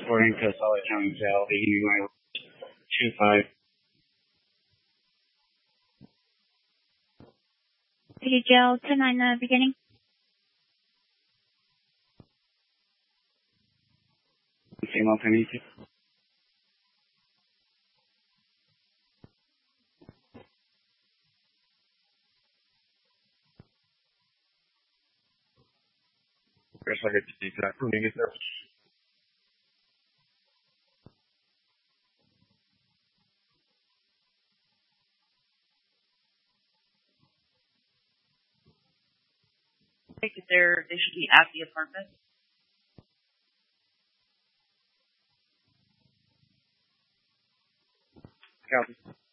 reporting to Solid County Jail, beginning my 25. City Jail 10-9, beginning. Female 10-8. First, I get to see that pruning is there. I think they should be at the apartment. Copy.